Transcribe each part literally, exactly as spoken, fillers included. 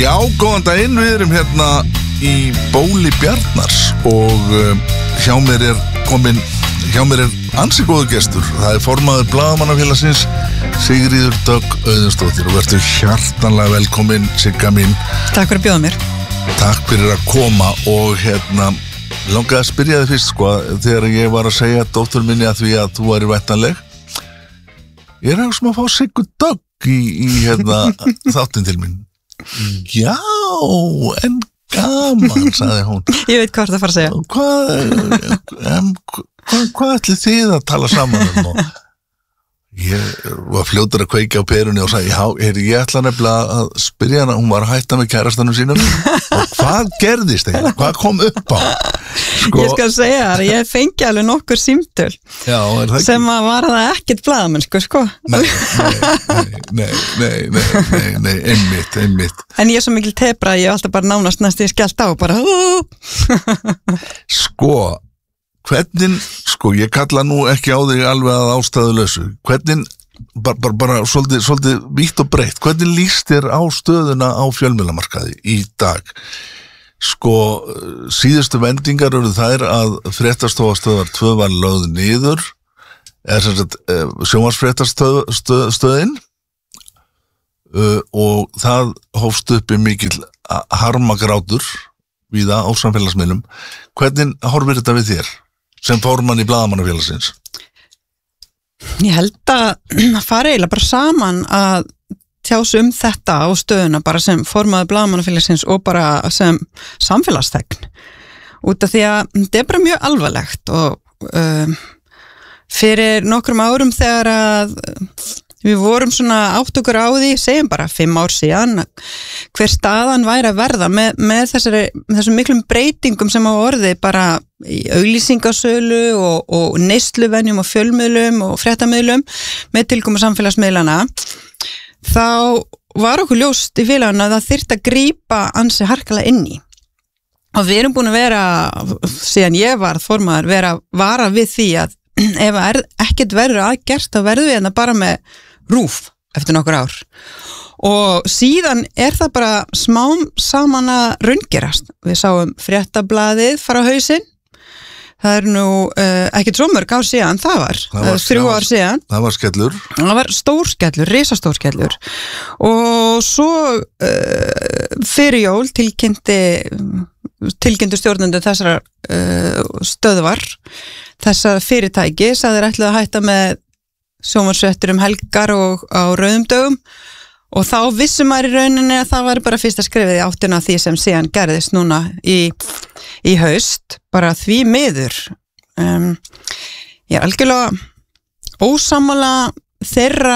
Já, góðan daginn, við erum hérna í Bóli Bjarnars og uh, hjá mér er komin, hjá mér er ansi góður gestur. Það er formaður Blaðamannafélagsins, Sigríður Dögg Auðunsdóttir, og verður hjartanlega velkomin, Sigga mín. Takk fyrir að bjóða mér. Takk fyrir að koma og hérna, langaði að spyrja þig fyrst, sko, þegar ég var að segja dóttur minni að því að þú væri væntanleg. Ég er eitthvað sem að fá Siggu Dögg í, í hérna, þáttinn til mín. Já, en gaman, sagði hún. Ég veit hvað það fara að segja. Hvað, um, hvað, hvað ætli þið að tala saman um? Og ég var fljótur að kveikja á perunni og sagði, já, er, ég ætla nefnilega að spyrja hana, hún var að hætta með kærastanum sínum og hvað gerðist þeim? Hvað kom upp á? Sko, ég skal segja þar, ég fengi alveg nokkur símtöl já, sem að var það ekkert blaðamennsku, sko. Nei, nei, nei, nei, nei, nei, nei, einmitt, einmitt. En ég er svo mikil tebra að ég alltaf bara nánast næst ég skellt á, bara Sko, hvernig, sko, ég kalla nú ekki á þig alveg að ástæðulausu. Hvernig, bara, bara, bara svolítið, svolítið vítt og breytt, hvernig líst þér á stöðuna á fjölmiðlamarkaði í dag? Sko, síðustu vendingar eru þær að fréttastofastöðar tvö var lögð niður, eða sem sagt sjónvarpsfréttastöðin uh, og það hófst upp í mikill harmagrátur víða á samfélagsmiðlum. Hvernig horfir þetta við þér sem formann í Blaðamannafélagsins? Ég held að það fari eiginlega bara saman að tjásu um þetta á stöðuna bara sem formaður Blaðamannafélagsins og bara sem samfélagsþegn út af því að þetta er bara mjög alvarlegt og um, fyrir nokkrum árum þegar að við vorum svona átt okkur á því, segjum bara fimm ár síðan, hver staðan væri að verða með, með þessari, þessum miklum breytingum sem á orði bara í auglýsingasölu og, og neysluvenjum og fjölmiðlum og fréttamiðlum með tilkomu samfélagsmiðlana, þá var okkur ljóst í félaginu að það þyrfti að grípa ansi harkalega inn í. Og við erum búin að vera, síðan ég var formaður, vera vara við því að ef er, ekkert verður aðgert, þá verður við hérna bara með rúf eftir nokkur ár. Og síðan er það bara smám saman að raungerast. Við sáum fréttablaðið fara á hausinn. Það er nú uh, ekki svo mörg ár síðan, það var, það var uh, þrjú ár síðan. Það var skellur. Það var stór skellur, risastór skellur. Og svo uh, fyrir jól tilkynnti, tilkynntu stjórnendur þessar uh, stöðvar, þessar fyrirtæki, að þeir ætluðu að hætta með sjónvarpsfréttir um helgar og á rauðum dögum. Og þá vissum maður í rauninni að það var bara fyrsta skrefið í áttina því sem síðan gerðist núna í, í haust, bara því miður. Um, ég er algjörlega ósammála þeirra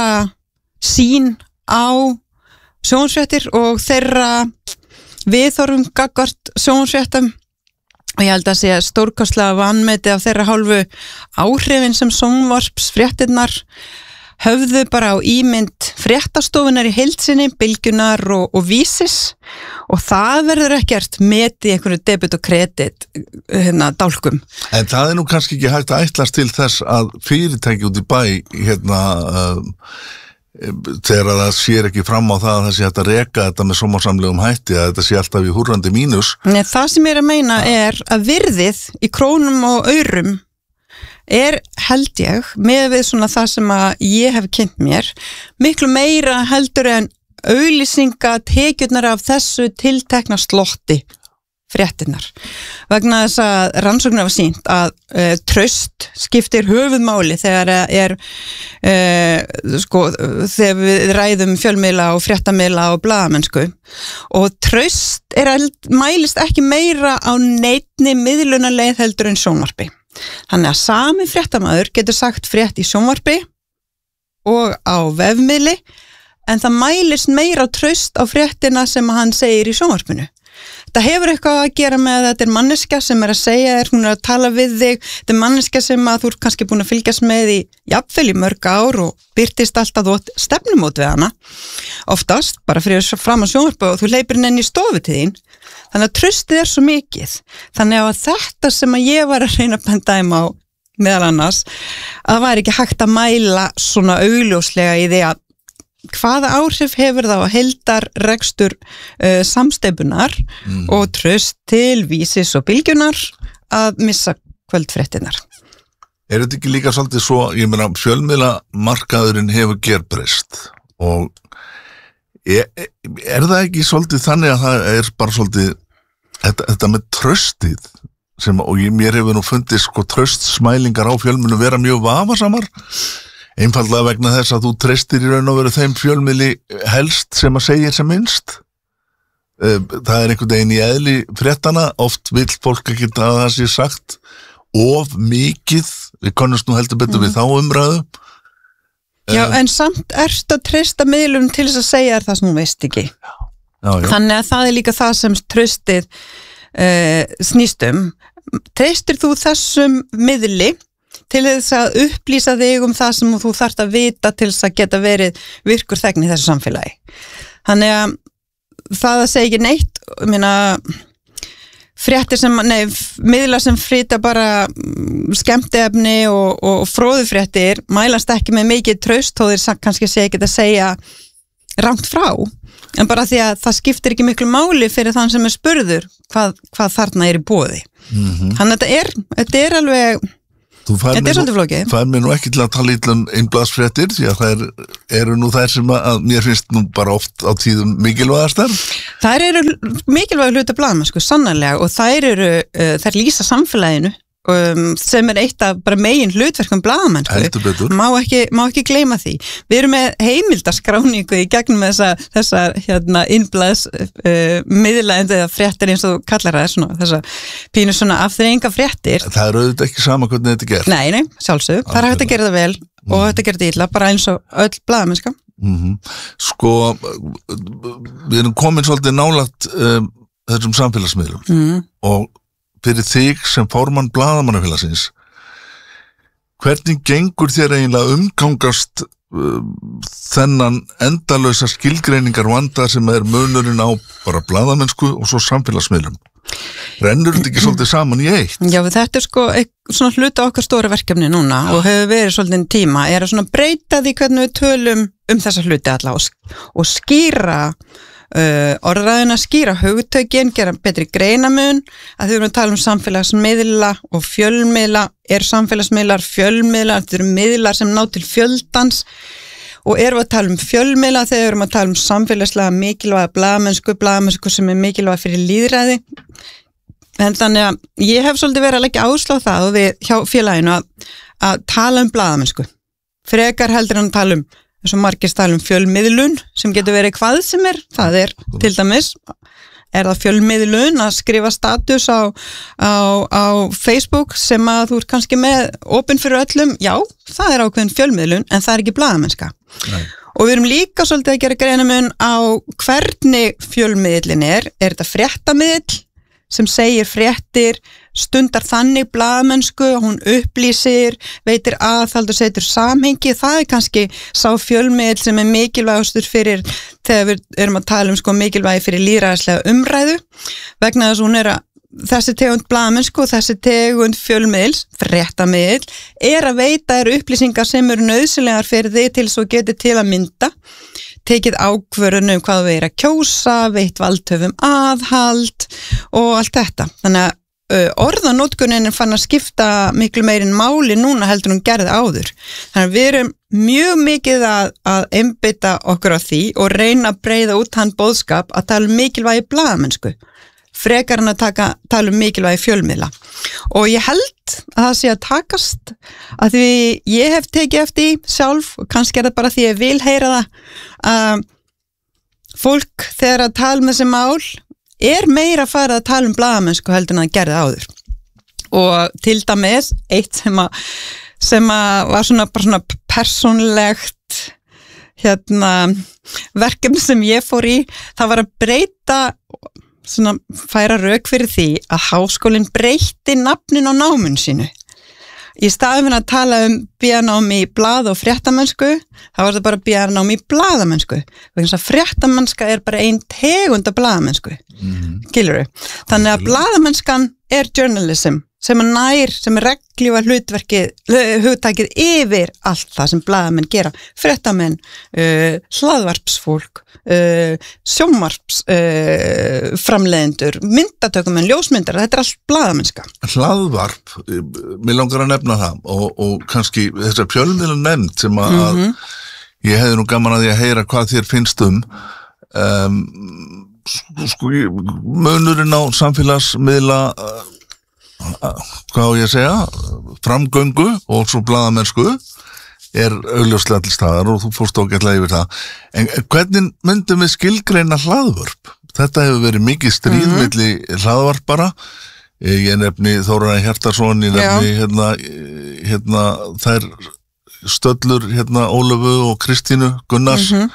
sýn á sjónvarpsfréttir og þeirra viðhorfum gagnvart sjónvarpsfréttum. Og ég held að sé stórkostlega vanmetið af þeirra hálfu áhrifin sem sjónvarpsfréttirnar höfðu bara á ímynd fréttastofunar í heildsinni, Bylgjunar og, og Vísis og það verður ekkert metið í einhverju debit og kredit hérna dálkum. En það er nú kannski ekki hægt að ætlast til þess að fyrirtæki út í bæ hérna um, þegar að það sér ekki fram á það að það sé hægt að reka þetta með sómasamlegum hætti, að þetta sé alltaf í húrrandi mínus. Nei, það sem ég er að meina er að virðið í krónum og aurum er, held ég, með við svona það sem að ég hef kynnt mér, miklu meira heldur en auglýsinga tekjurnar af þessu tiltekna slotti fréttinnar. Vegna þess að rannsóknir hafa sýnt að uh, traust skiptir höfuðmáli þegar er uh, sko, þegar við ræðum fjölmiðla og fréttamiðla og blaðamennsku og traust er að mælist ekki meira á neinni miðlunarleið heldur en sjónvarpi. Þannig að sami fréttamaður getur sagt frétt í sjónvarpi og á vefmiðli en það mælist meira traust á fréttina sem hann segir í sjónvarpinu. Það hefur eitthvað að gera með að þetta er manneskja sem er að segja þér, hún er að tala við þig, þetta er manneskja sem að þú er kannski búin að fylgjast með í jafnvel í mörg ár og byrtist alltaf þú stefnumót við hana, oftast bara fyrir fram á sjónvarpi og þú hleypir henni í stofu til þín, þannig að trustið er svo mikið, þannig að þetta sem að ég var að reyna að benda þeim á meðal annars, að það væri ekki hægt að mæla svona augljóslega í því að hvaða áhrif hefur þá heildar rekstur uh, samsteypunar mm. og traust til Vísis og Bylgjunar að missa kvöldfréttinar? Er þetta ekki líka svolítið svo, ég meina, fjölmiðlamarkaðurinn hefur gerbreyst og er, er það ekki svolítið þannig að það er bara svolítið þetta, þetta með traustið sem, og ég, mér hefur nú fundið sko traustsmælingar á fjölmiðlum vera mjög vafasamar, einfaldlega vegna þess að þú treystir í raun og veru þeim fjölmiðli helst sem að segja sem minnst. Það er einhvern veginn í eðli fréttana, oft vill fólk ekki að það sé sagt of mikið, við kannast nú heldur betur mm. við þá umræðu. Já, en samt erst að treysta miðlum til þess að segja það sem hún veist ekki. Já, já, já. Þannig að það er líka það sem traustið uh, snýst um. Treystir þú þessum miðli til þess að upplýsa þig um það sem þú þarft að vita til þess að geta verið virkur þegn í þessu samfélagi? Þannig að það að segja ekki neitt, ég meina fréttir sem, nei, miðla sem fríta bara skemmtiefni og, og fróðufréttir mælast ekki með mikið traust þó þeir kannski segja ekki að segja rangt frá, en bara því að það skiptir ekki miklu máli fyrir þann sem er spurður hvað, hvað þarna er í boði. Mm-hmm. Þannig að þetta er, þetta er alveg þetta er svolítið flókið. Það er mér nú ekki til að tala illa um innblaðsfréttir því að það er, eru nú þær sem að mér finnst nú bara oft á tíðum mikilvægastar. Þær eru mikilvæg hluta blaðamennsku, sannarlega, og þær eru, uh, þær lýsa samfélaginu um, sem er eitt af bara megin hlutverkum blaðamennsku. Heldur betur. Má ekki, má ekki gleyma því. Við erum með heimildaskráningu í gegnum þessa, þessa hérna, innblaðs uh, miðlæðandi eða fréttir eins og þú kallar það, svona, þessa pínu svona afþreyinga fréttir. Það er auðvitað ekki sama hvernig þetta er gert. Nei, nei, sjálfsög. Það er hægt að gera það vel mm. og hægt að gera það illa, bara eins og öll blaðamennska. Mm-hmm. Sko, við erum komin svolítið nálægt um, þessum samfélagsmiðlum mm. og fyrir þig sem formann blaðamannafélagsins, hvernig gengur þér eiginlega umgangast uh, þennan endalausa skilgreiningar vanda sem er munurinn á bara blaðamennsku og svo samfélagsmiðlum? Rennur þetta ekki svolítið saman í eitt? Já, þetta er sko svona hluta okkar stóra verkefni núna og hefur verið svolítið tíma, er að svona breyta því hvernig við tölum um þessa hluti alla og, og skýra Uh, orðræðina, skýra hugtökin, gera betri greinamun, að þau erum að tala um samfélagsmiðla og fjölmiðla, er samfélagsmiðlar fjölmiðlar, þetta eru miðlar sem ná til fjöldans og erum að tala um fjölmiðla þegar erum að tala um samfélagslega mikilvæga blaðamennsku, blaðamennsku sem er mikilvæga fyrir lýðræði. En þannig að ég hef svolítið verið að leggja áherslu á það og við hjá félaginu að, að tala um blaðamennsku, frekar heldur en að tala um eins og margir tala um fjölmiðlun sem getur verið hvað sem er, það er til dæmis, er það fjölmiðlun að skrifa status á, á, á Facebook sem að þú ert kannski með opinn fyrir öllum, já, það er ákveðin fjölmiðlun en það er ekki blaðamennska. Nei. Og við erum líka svolítið að gera greinamun á hvernig fjölmiðlin er, er þetta fréttamiðl sem segir fréttir, stundar þannig blaðamennsku, hún upplýsir, veitir aðhald og setur samhengi, það er kannski sá fjölmiðl sem er mikilvægastur fyrir þegar við erum að tala um sko mikilvægi fyrir lýðræðislega umræðu, vegna þess að hún er að þessi tegund blaðamennsku og þessi tegund fjölmiðls, fréttamiðl, er að veita þér upplýsingar sem eru nauðsynlegar fyrir þig til svo getið til að mynda, tekið ákvörðun um hvað við erum að kjósa, veitt valdhöfum aðhald og allt þetta. Þannig að uh, orðanótkunin er fann að skipta miklu meirinn máli núna heldur hún gerði áður. Þannig að við erum mjög mikið að, að einbeita okkur á því og reyna að breiða út hann boðskap að tala um mikilvægi blaðamennsku, frekar en að taka, tala um mikilvægi fjölmiðla. Og ég held að það sé að takast að því ég hef tekið eftir sjálf og kannski er það bara því ég vil heyra það að fólk þegar að tala með þessi mál er meira að fara að tala um blaðamennsku heldur en að gerði áður. Og til dæmis eitt sem að, sem að var svona, bara svona persónlegt hérna, verkefni sem ég fór í, það var að breyta svona færa rök fyrir því að háskólinn breytti nafnin á námun sínu. Í staðinn fyrir að tala um bíanám í blað og fréttamennsku, þá var það bara bíanám í blaðamennsku. Vegna þess að fréttamennska er bara ein tegund af blaðamennsku. Mm-hmm. Skilurðu? Þannig að blaðamennskan er journalism sem er nær, sem er reglífa hlutverkið, hugtakið yfir allt það sem blaðamenn gera, fréttamenn, uh, hlaðvarpsfólk, uh, sjónvarps uh, framleiðendur, myndatökumenn, ljósmyndar, þetta er allt blaðamennska. Hlaðvarp, mér langar að nefna það og, og kannski þessar fjölmiðla nefnd sem að mm-hmm. ég hefði nú gaman að því að heyra hvað þér finnst um um, sko, munurinn á samfélagsmiðla uh, hvað á ég að segja framgöngu og svo blaðamennsku er augljóslega til staðar og þú fórst ágætlega yfir það en hvernig myndum við skilgreina hlaðvörp? Þetta hefur verið mikið stríð mm-hmm. milli hlaðvarpara ég nefni Þóra Hjartarson ég nefni hérna, hérna þær stöllur hérna Ólöfu og Kristínu Gunnars mm-hmm.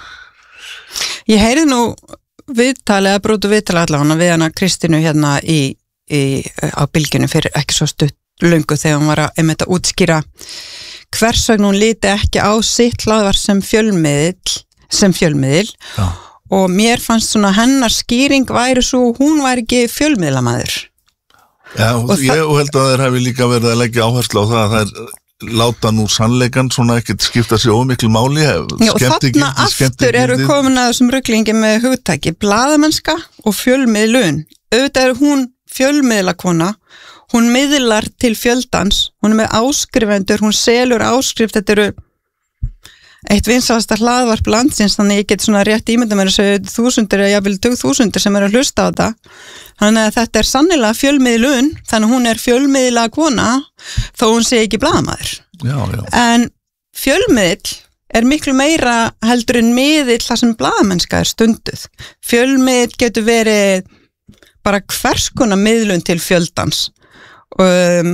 Ég heyri nú viðtalið að brótu viðtalið allavega við hana Kristínu hérna í Í, á bylgjunni fyrir ekki svo stutt löngu þegar hún var að einmitt að útskýra hvers vegna hún líti ekki á sitt hlaðvarp sem fjölmiðil sem fjölmiðil Já. Og mér fannst svona hennar skýring væri svo hún væri ekki fjölmiðlamaður Já, og ég og held að þeir hafi líka verið að leggja áherslu á það að þær láta nú sannleikan svona ekkert skipta sér ómiklu máli Já, og þarna aftur eru komin að þessum ruglingi með hugtaki blaðamennska og fjölmiðlun auðvitað er hún fjölmiðlakona, hún miðlar til fjöldans, hún er með áskrifendur, hún selur áskrift, þetta eru eitt vinsalasta hlaðvarp landsins, þannig ég get svona rétt ímynda mér að segja þúsundir eða jafnvel tug þúsundir sem eru að hlusta á þetta, þannig að þetta er sannilega fjölmiðlun, þannig hún er fjölmiðlakona, þó hún sé ekki blaðamaður. Já, já. En fjölmiðl er miklu meira heldur en miðill þar sem blaðamennska er stunduð. Fjölmiðl getur verið bara hvers konar miðlun til fjöldans um,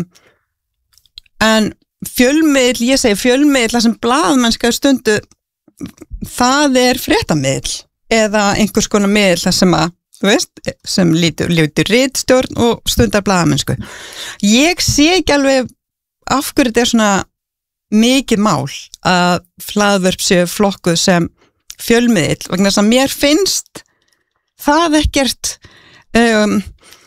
en fjölmiðl, ég segi fjölmiðl það sem blaðmennska stundu það er fréttamiðl eða einhvers konar miðl það sem að, þú veist, sem lítur, lítur ritstjórn og stundar blaðmennsku ég sé ekki alveg af hverju þetta er svona mikið mál að hlaðvörp séu flokkuð sem fjölmiðl vegna þess að mér finnst það ekkert Um,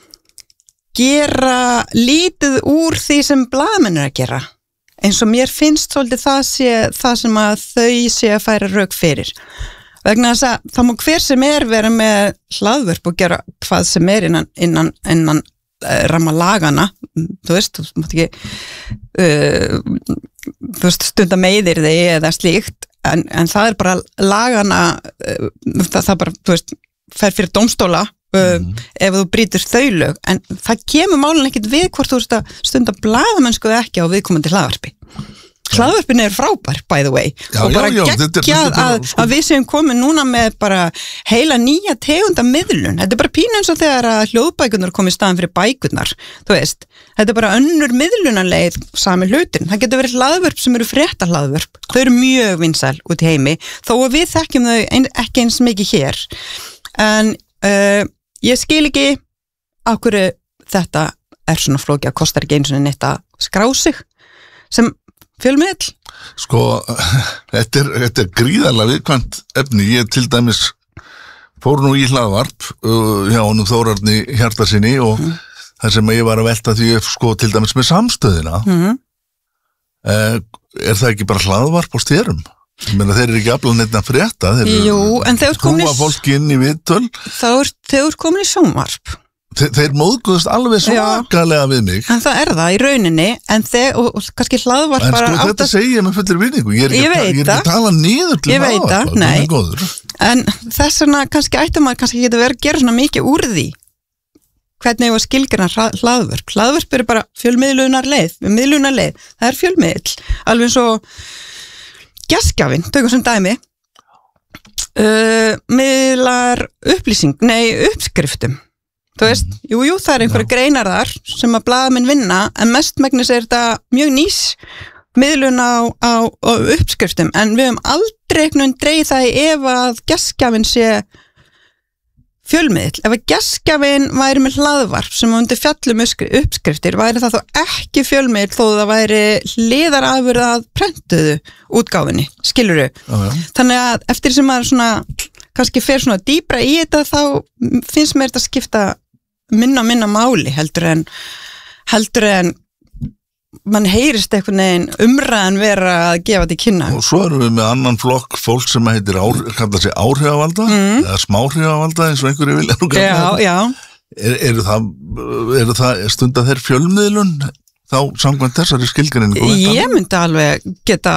gera lítið úr því sem blaðamenn er að gera eins og mér finnst svolítið það sé það sem að þau sé að færa rök fyrir vegna þess að það má hver sem er vera með hlaðvörp og gera hvað sem er innan, innan, innan uh, ramma lagana þú veist, þú mátt ekki uh, þú veist, stunda meiðir þig eða slíkt en, en það er bara lagana uh, það, það bara, þú veist, fer fyrir dómstóla Uh, mm. ef þú brýtur þau lög en það kemur málun ekkert við hvort þú stundar blaðamennsku eða ekki á viðkomandi hlaðvarpi hlaðvarpin er frábær by the way já, og bara já, já, geggjað að, sko. Að við séum komin núna með bara heila nýja tegunda miðlun, þetta er bara pínu eins og þegar að hljóðbækurnar komið í staðan fyrir bækurnar þú veist, þetta er bara önnur miðlunarleið sami hlutin, það getur verið hlaðvörp sem eru frétta hlaðvörp, þau eru mjög vinsæl út í heimi, þó að við þekkjum þau ein, ekki eins mikið hér en uh, ég skil ekki á hverju þetta er svona flókið að kostar ekki eins og neitt að skrá sig sem fjölmiðl. Sko, þetta er, þetta er gríðarlega viðkvæmt efni. Ég til dæmis fór nú í hlaðvarp uh, hjá honum Þórarni Hjartarsinni og mm. þar sem ég var að velta því sko til dæmis með samstöðina mm. uh, er það ekki bara hlaðvarp á styrum? Menna, þeir eru ekki aflað neitt að frétta þeir Jú, en þeir trúa fólki inn í viðtöl þá er þeir komin í sjónvarp Þe, þeir móðguðust alveg svakalega við mig en það er það í rauninni en þeir, og, og kannski hlaðvarp en sko þetta áttast... segja ég með fullir vinningu ég er ekki, ég ég er ekki að tala niður til hlaðvarp en þess vegna kannski ættum maður kannski geta verið að gera svona mikið úr því hvernig ég var skilgjarna hlaðvarp hlaðvarp eru bara fjölmiðlunar leið miðlunar leið, það er fjölmiðl alveg svo Gestgjafinn, tökum sem dæmi uh, miðlar upplýsing, nei uppskriftum þú veist, mm. jú, jú, það er einhverja greinar þar sem að blaðamenn vinna en mestmegnis er þetta mjög nýs miðlun á, á, á uppskriftum en við höfum aldrei einhvern dreigð það ef að gestgjafinn sé fjölmiðl, ef að gestgjafinn væri með hlaðvarp sem undir fjallum uppskriftir, væri það þá ekki fjölmiðl þó það væri hliðarafurð að prentuðu útgáfinni, skilurðu? Já, já. Þannig að eftir sem maður svona, kannski fer svona dýpra í þetta þá finnst mér þetta skipta minna minna máli heldur en heldur en mann heyrist einhvern veginn umræðan vera að gefa þetta í kynna. Og svo erum við með annan flokk fólk sem heitir ár, kallar sig áhrifavalda mm. eða smáhrifavalda eins og einhverju vilja nú kalla þetta. Já, já. Er, eru það, eru það stunda þeir fjölmiðlun þá samkvæmt þessari skilgreiningu? Ég myndi alveg geta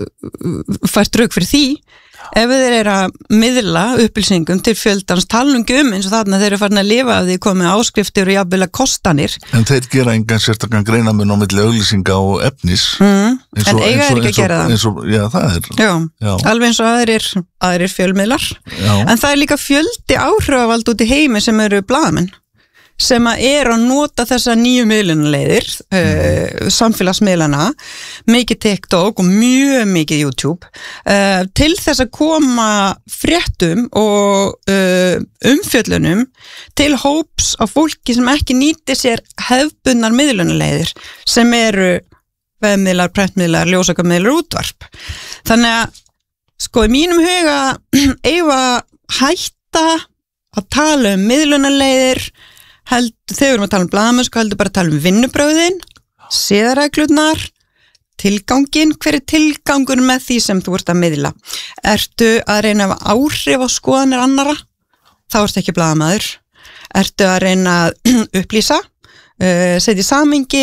fært rauk fyrir því ef þeir eru að miðla upplýsingum til fjöldans talningum eins og þarna þeir eru farin að lifa af því komið áskriftir og jafnvel að kostanir. En þeir gera engan sérstakann greinamun á milli auglýsinga og efnis. Mm, og, en eiga er ekki að gera það. Eins og, já, það er. Já, já. Alveg eins og aðrir, aðrir fjölmiðlar. Já. En það er líka fjöldi áhrifavald út í heimi sem eru blaðamenn sem að er að nota þessa nýju miðlunaleiðir, mm. uh, samfélagsmiðlana, mikið TikTok og mjög mikið YouTube, uh, til þess að koma fréttum og uh, umfjöllunum til hóps af fólki sem ekki nýti sér hefðbundnar miðlunaleiðir sem eru vefmiðlar, prentmiðlar, ljósakamiðlar, útvarp. Þannig að, sko, í mínum huga eiga hætta að tala um miðlunaleiðir, held, þegar við erum að tala um blaðamennsku heldur bara að tala um vinnubrögðin, siðareglurnar, tilgangin, hver er tilgangur með því sem þú ert að miðla? Ertu að reyna að hafa áhrif á skoðanir annara? Þá ertu ekki blaðamaður. Ertu að reyna að upplýsa, uh, setja í samhengi,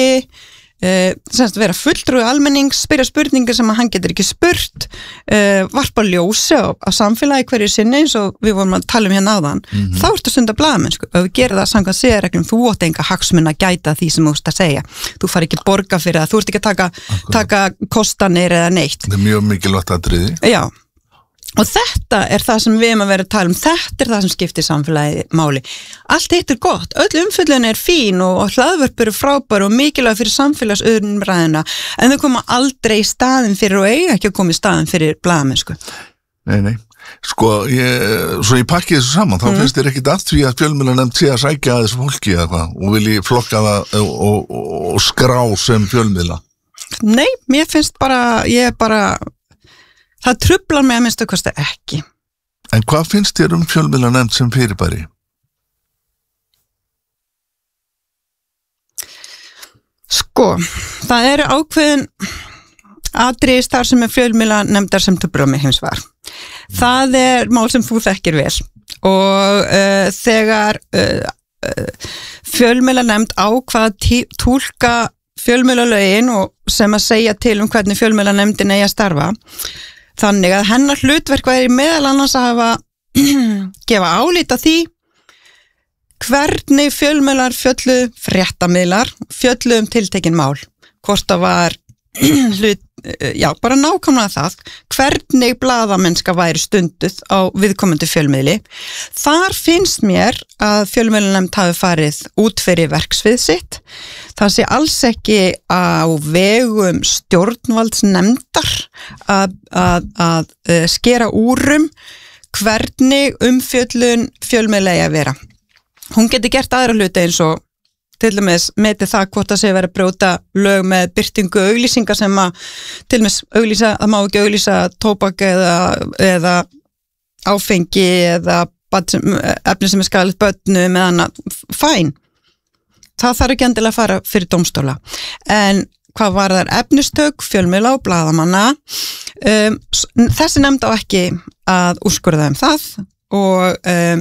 uh, semst vera fulltrúi almennings, spyrja spurningar sem að hann getur ekki spurt, uh, varpa ljósi á, á samfélagi hverju sinni eins og við vorum að tala um hérna áðan. Mm-hmm. Þá ertu stund að blaðamennsku. Ef við gerum það samkvæmt siðareglum, þú átt enga hagsmuna að gæta því sem þú ert að segja. Þú fari ekki borga fyrir það, þú ert ekki að taka, taka kostanir eða neitt. Þetta er mjög mikilvægt atriði. Já. Og þetta er það sem við erum að vera að tala um, þetta er það sem skiptir samfélagi máli. Allt eitt er gott, öll umfjöllun er fín og hlaðvörp eru frábær og mikilvæg fyrir samfélagsumræðina, en þau koma aldrei í staðinn fyrir og eiga ekki að koma í staðinn fyrir blaðamennsku. Nei, nei. Sko, ég, svo ég pakki þessu saman, þá mm. finnst þér ekkit að því að fjölmiðlanefnd sé að sækja að þessu fólki eða hvað og vilji flokka það og, og, og skrá sem fjölmiðla. Nei, mér finnst bara, ég er bara... Það truflar mig að minnstu kosti ekki. En hvað finnst þér um fjölmiðlanefnd sem fyrirbæri? Sko, það eru ákveðin atriði þar sem er fjölmiðlanefndar sem truflar mig hins var. Það er mál sem þú þekkir vel og uh, þegar uh, uh, fjölmiðlanefnd ákvað að túlka fjölmiðlalögin og sem að segja til um hvernig fjölmiðlanefndin eigi að starfa. Þannig að hennar hlutverk væri meðal annars að hafa gefa álít að því hvernig fjölmiðlar fjöllu fréttamiðlar fjöllu um tiltekin mál. Hvort það var hlut, já, bara nákvæmlega það, hvernig blaðamennska væri stunduð á viðkomandi fjölmiðli. Þar finnst mér að fjölmiðlanefnd hafi farið út fyrir verksvið sitt. Það sé alls ekki á vegum stjórnvaldsnefndar að, að, að skera úrum hvernig umfjöllun fjölmiðla eigi að vera. Hún geti gert aðra hluti eins og til dæmis metið það hvort það sé verið að brjóta lög með birtingu auglýsingar sem að til dæmis auglýsa, það má ekki auglýsa tóbak eða, eða áfengi eða efni sem er skaðlegt börnum eða annað, fæn. Það þarf ekki endilega að fara fyrir dómstóla. En hvað var þar efnistök, fjölmiðla og blaðamanna, um, þessi nefnd á ekki að úrskurða um það og um,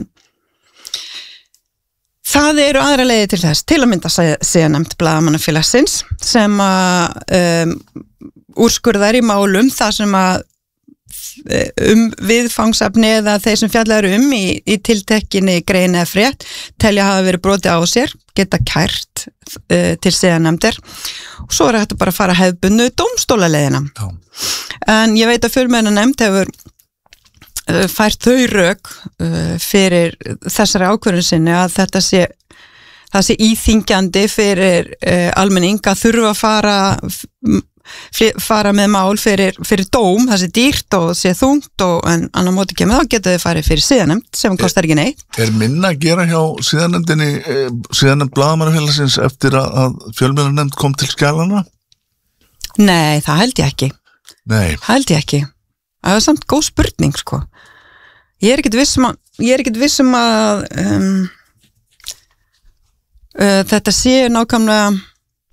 það eru aðra leiðir til þess, til að mynda segja nefnd blaðamannafélagsins sem að um, úrskurðar í málum þar sem að um viðfangsefni eða þeir sem fjallar um í, í tiltekkinni grein eða frétt telja hafa verið brotið á sér, geta kært uh, til siðanefndir og svo er þetta bara að fara hefðbundnu dómstólaleiðina. Já. En ég veit að fjölmiðlanefnd hefur uh, fært þau rök uh, fyrir þessari ákvörðun sinni að þetta sé það sé íþyngjandi fyrir uh, almenning að þurfa að fara fara með mál fyrir, fyrir dóm, það sé dýrt og sé þungt og en annar móti kemur þá getur þau farið fyrir siðanefnd sem kostar ekki neitt. Er minna að gera hjá siðanefndinni siðanefnd blaðamannafélagsins eftir að, að fjölmiðlanefnd kom til skjálana? Nei, það held ég ekki. Nei. Það held ég ekki. Það er samt góð spurning sko. Ég er ekkert vissum að ég er ekkert vissum að um, uh, þetta sé nákvæmlega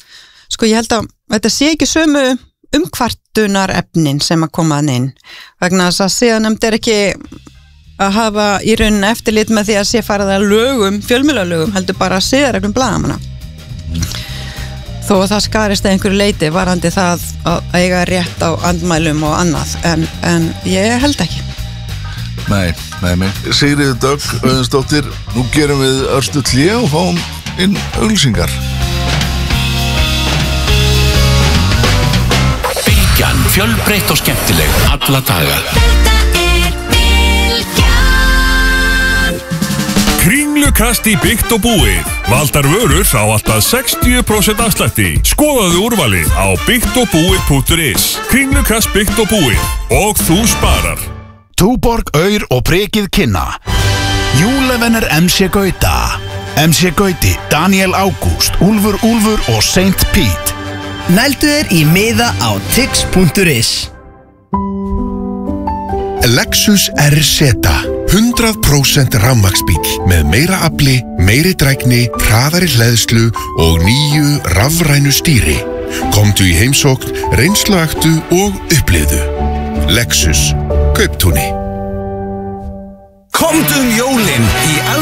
Sko ég held að þetta sé ekki sömu umkvartunar efnin sem að koma inn vegna þess að siðanefnd er ekki að hafa í rauninni eftirlit með því að sé farið að lögum, fjölmiðlalögum heldur bara að siðareglum blaðamanna þó að það skarist að einhverju leiti varandi það að eiga rétt á andmælum og annað en, en ég held ekki Nei, nei, nei Sigríður Dögg Auðunsdóttir nú gerum við örstu hlé og fáum inn auglýsingar Bylgjan, fjölbreytt og skemmtileg alla daga Kringlukast í byggt og búið. Valdar vörur á alltaf sextíu prósent afslætti. Skoðaðu úrvalið á byggt og búið punktur is. Kringlukast byggt og búið. Og þú sparar. Túborg, Aur og Prikið kynna. Júlevenner M C Gauta. M C Gauti, Daniel Ágúst, Úlfur Úlfur og Saint Pete. Nældu þér í miða á tix punktur is. Lexus R Z hundrað prósent rafmagnsbíll með meira afli, meiri drægni, hraðari hleðslu og nýju rafrænu stýri. Komdu í heimsókn, reynsluaktu og upplifðu. Lexus, Kauptúni. Komdu um jólin í